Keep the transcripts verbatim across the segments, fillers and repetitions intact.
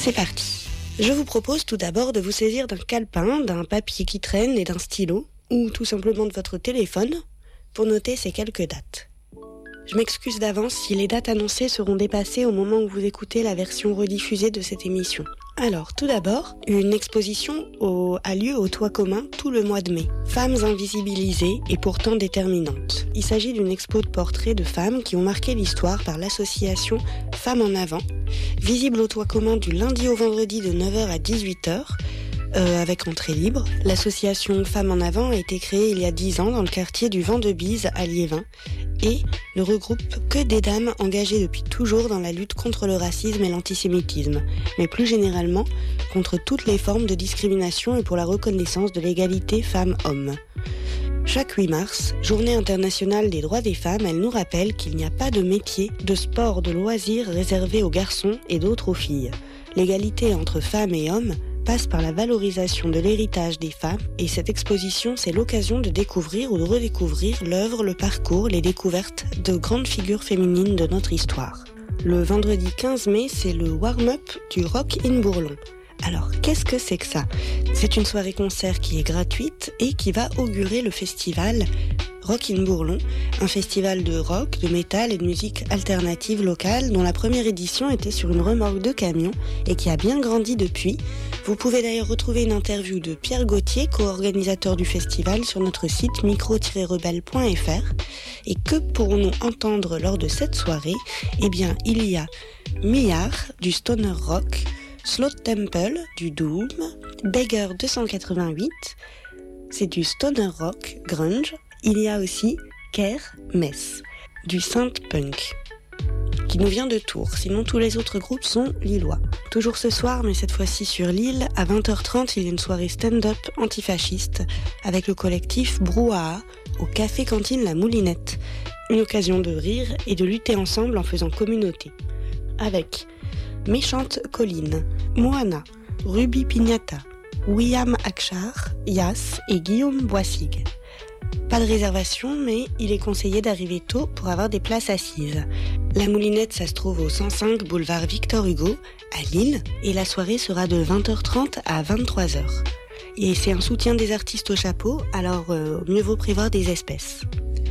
C'est parti. Je vous propose tout d'abord de vous saisir d'un calepin, d'un papier qui traîne et d'un stylo, ou tout simplement de votre téléphone, pour noter ces quelques dates. Je m'excuse d'avance si les dates annoncées seront dépassées au moment où vous écoutez la version rediffusée de cette émission. Alors, tout d'abord, une exposition au, a lieu au Toit commun tout le mois de mai. Femmes invisibilisées et pourtant déterminantes. Il s'agit d'une expo de portraits de femmes qui ont marqué l'histoire par l'association Femmes en Avant, visible au Toit commun du lundi au vendredi de neuf heures à dix-huit heures, euh, avec entrée libre. L'association Femmes en Avant a été créée il y a dix ans dans le quartier du Vent de Bise à Liévin et ne regroupe que des dames engagées depuis toujours dans la lutte contre le racisme et l'antisémitisme, mais plus généralement contre toutes les formes de discrimination et pour la reconnaissance de l'égalité femmes-hommes. Chaque huit mars, journée internationale des droits des femmes, elle nous rappelle qu'il n'y a pas de métier, de sport, de loisirs réservé aux garçons et d'autres aux filles. L'égalité entre femmes et hommes passe par la valorisation de l'héritage des femmes et cette exposition, c'est l'occasion de découvrir ou de redécouvrir l'œuvre, le parcours, les découvertes de grandes figures féminines de notre histoire. Le vendredi quinze mai, c'est le warm-up du Rock in Bourlon. Alors, qu'est-ce que c'est que ça ? C'est une soirée-concert qui est gratuite et qui va augurer le festival Rock in Bourlon, un festival de rock, de métal et de musique alternative locale dont la première édition était sur une remorque de camion et qui a bien grandi depuis. Vous pouvez d'ailleurs retrouver une interview de Pierre Gauthier, co-organisateur du festival, sur notre site micro tiret rebelle point f r. Et que pourrons-nous entendre lors de cette soirée ? Eh bien, il y a Millard du stoner rock, Slow Temple du doom, Beggar deux cent quatre-vingt-huit, c'est du stoner rock grunge. Il y a aussi Ker Mess, du synth punk, qui nous vient de Tours, sinon tous les autres groupes sont lillois. Toujours ce soir, mais cette fois-ci sur Lille, à vingt heures trente, il y a une soirée stand-up antifasciste avec le collectif Brouhaha au Café Cantine La Moulinette. Une occasion de rire et de lutter ensemble en faisant communauté. Avec Méchante Colline, Moana, Ruby Pignata, William Akshar, Yas et Guillaume Boissig. Pas de réservation, mais il est conseillé d'arriver tôt pour avoir des places assises. La Moulinette, ça se trouve au cent cinq boulevard Victor Hugo, à Lille, et la soirée sera de vingt heures trente à vingt-trois heures. Et c'est un soutien des artistes au chapeau, alors euh, mieux vaut prévoir des espèces.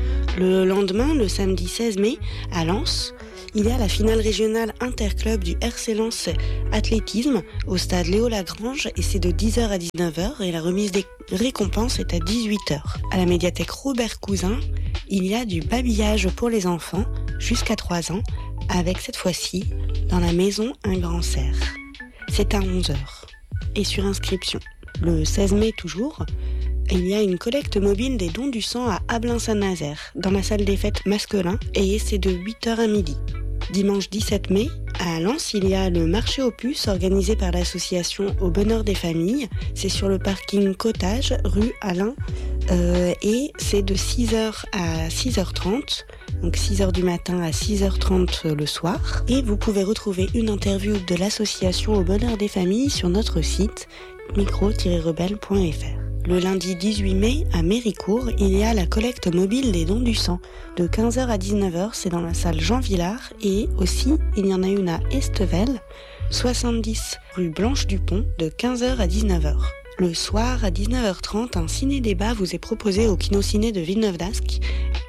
Le lendemain, le samedi seize mai, à Lens, il y a la finale régionale interclub du R C Lens Athlétisme au stade Léo Lagrange et c'est de dix heures à dix-neuf heures et la remise des récompenses est à dix-huit heures. À la médiathèque Robert Cousin, il y a du babillage pour les enfants jusqu'à trois ans avec cette fois-ci dans la maison Un Grand Cerf. C'est à onze heures et sur inscription. Le seize mai toujours, il y a une collecte mobile des dons du sang à Ablain-Saint-Nazaire dans la salle des fêtes masculin et c'est de huit heures à midi. Dimanche dix-sept mai, à Lens, il y a le marché aux puces organisé par l'association Au Bonheur des Familles. C'est sur le parking Cottage, rue Alain, euh, et c'est de six heures à six heures trente, donc six heures du matin à six heures trente le soir. Et vous pouvez retrouver une interview de l'association Au Bonheur des Familles sur notre site micro tiret rebelle point f r. Le lundi dix-huit mai, à Méricourt, il y a la collecte mobile des dons du sang. De quinze heures à dix-neuf heures, c'est dans la salle Jean Villard. Et aussi, il y en a une à Estevel, soixante-dix rue Blanche-Dupont, de quinze heures à dix-neuf heures. Le soir, à dix-neuf heures trente, un ciné-débat vous est proposé au Kino-Ciné de Villeneuve-d'Ascq,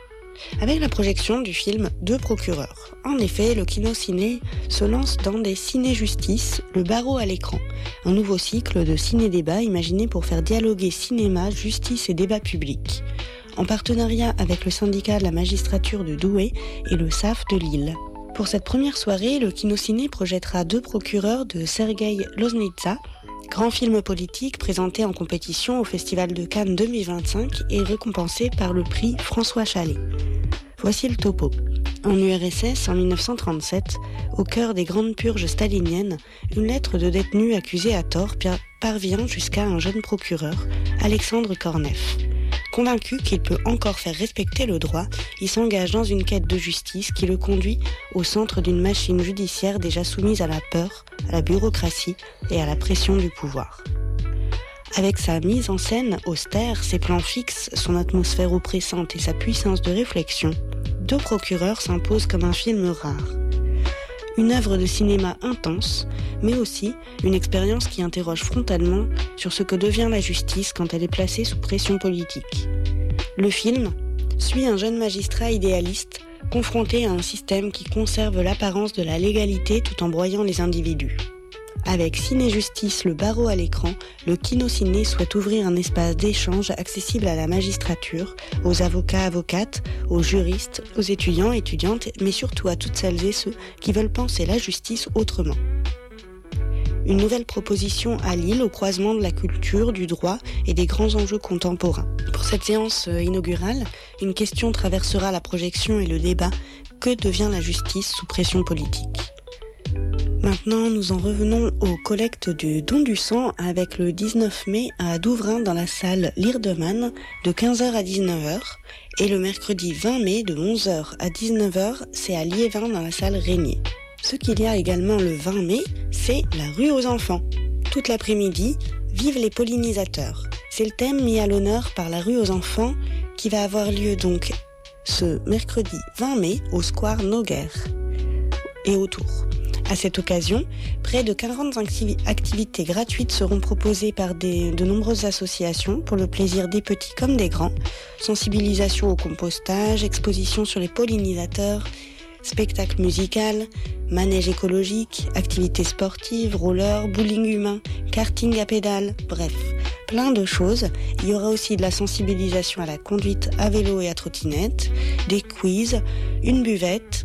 avec la projection du film Deux procureurs. En effet, le Kino-Ciné se lance dans des ciné-justice, le barreau à l'écran, un nouveau cycle de ciné-débat imaginé pour faire dialoguer cinéma, justice et débat public, en partenariat avec le syndicat de la magistrature de Douai et le S A F de Lille. Pour cette première soirée, le Kino-Ciné projettera Deux procureurs de Sergueï Loznitsa, grand film politique présenté en compétition au Festival de Cannes deux mille vingt-cinq et récompensé par le prix François Chalais. Voici le topo. En U R S S, en dix-neuf cent trente-sept, au cœur des grandes purges staliniennes, une lettre de détenu accusé à tort parvient jusqu'à un jeune procureur, Alexandre Korneff. Convaincu qu'il peut encore faire respecter le droit, il s'engage dans une quête de justice qui le conduit au centre d'une machine judiciaire déjà soumise à la peur, à la bureaucratie et à la pression du pouvoir. Avec sa mise en scène austère, ses plans fixes, son atmosphère oppressante et sa puissance de réflexion, Deux procureurs s'impose comme un film rare. Une œuvre de cinéma intense, mais aussi une expérience qui interroge frontalement sur ce que devient la justice quand elle est placée sous pression politique. Le film suit un jeune magistrat idéaliste confronté à un système qui conserve l'apparence de la légalité tout en broyant les individus. Avec Ciné-Justice, le barreau à l'écran, le Kino-Ciné souhaite ouvrir un espace d'échange accessible à la magistrature, aux avocats, avocates, aux juristes, aux étudiants, étudiantes, mais surtout à toutes celles et ceux qui veulent penser la justice autrement. Une nouvelle proposition à Lille au croisement de la culture, du droit et des grands enjeux contemporains. Pour cette séance inaugurale, une question traversera la projection et le débat. Que devient la justice sous pression politique ? Maintenant, nous en revenons aux collectes du don du sang avec le dix-neuf mai à Douvrin dans la salle Lierdemann de quinze heures à dix-neuf heures et le mercredi vingt mai de onze heures à dix-neuf heures, c'est à Liévin dans la salle Régnier. Ce qu'il y a également le vingt mai, c'est la rue aux enfants. Toute l'après-midi, vive les pollinisateurs. C'est le thème mis à l'honneur par la rue aux enfants qui va avoir lieu donc ce mercredi vingt mai au square Noguer et autour. À cette occasion, près de quarante activi- activités gratuites seront proposées par des, de nombreuses associations pour le plaisir des petits comme des grands. Sensibilisation au compostage, exposition sur les pollinisateurs, spectacle musical, manège écologique, activités sportives, roller, bowling humain, karting à pédales, bref, plein de choses. Il y aura aussi de la sensibilisation à la conduite à vélo et à trottinette, des quiz, une buvette,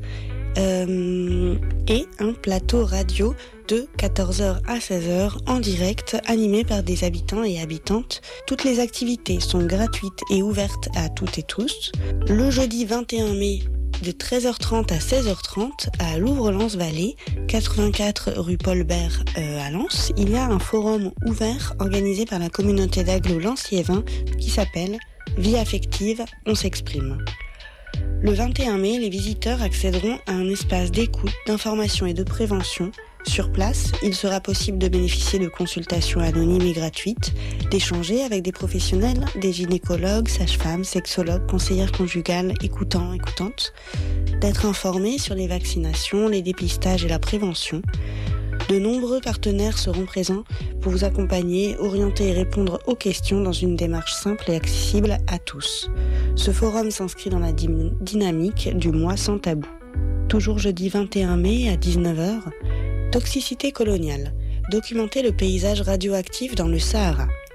Euh, et un plateau radio de quatorze heures à seize heures en direct animé par des habitants et habitantes. Toutes les activités sont gratuites et ouvertes à toutes et tous. Le jeudi vingt et un mai de treize heures trente à seize heures trente à Louvre-Lens-Vallée, quatre-vingt-quatre rue Paul Bert euh, à Lens, il y a un forum ouvert organisé par la communauté d'agglo Lens-Liévin qui s'appelle Vie affective, on s'exprime. Le vingt et un mai, les visiteurs accéderont à un espace d'écoute, d'information et de prévention. Sur place, il sera possible de bénéficier de consultations anonymes et gratuites, d'échanger avec des professionnels, des gynécologues, sages-femmes, sexologues, conseillères conjugales, écoutants, écoutantes, d'être informés sur les vaccinations, les dépistages et la prévention. De nombreux partenaires seront présents pour vous accompagner, orienter et répondre aux questions dans une démarche simple et accessible à tous. Ce forum s'inscrit dans la dy- dynamique du mois sans tabou. Toujours jeudi vingt et un mai à dix-neuf heures, toxicité coloniale. Documenter le paysage radioactif dans le Sahara.